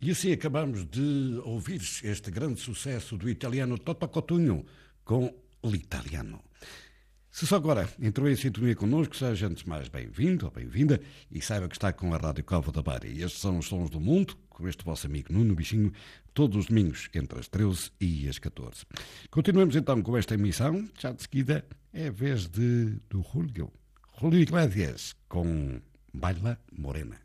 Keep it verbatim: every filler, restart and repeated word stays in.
E assim acabamos de ouvir este grande sucesso do italiano Toto Cotugno com L'Italiano. Se só agora entrou em sintonia connosco, seja antes mais bem-vindo ou bem-vinda e saiba que está com a Rádio Cova da Beira. E estes são os Sons do Mundo, com este vosso amigo Nuno Bichinho, todos os domingos entre as treze e as catorze. Continuamos então com esta emissão. Já de seguida é a vez de, do Julio, Julio Iglesias com Baila Morena.